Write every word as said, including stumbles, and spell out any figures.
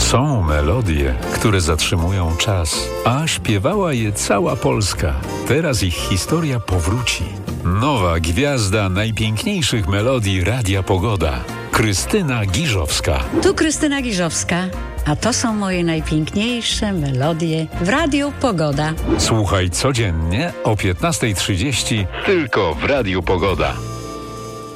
Są melodie, które zatrzymują czas, a śpiewała je cała Polska. Teraz ich historia powróci. Nowa gwiazda najpiękniejszych melodii Radia Pogoda. Krystyna Giżowska. Tu Krystyna Giżowska, a to są moje najpiękniejsze melodie w Radiu Pogoda. Słuchaj codziennie o piętnasta trzydzieści tylko w Radiu Pogoda.